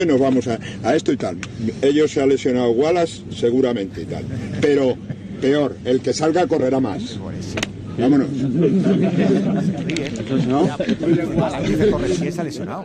nos vamos a esto y tal. Ellos se ha lesionado Wallace, seguramente y tal. Pero peor, el que salga correrá más. Vámonos. ¿No? Se ha lesionado.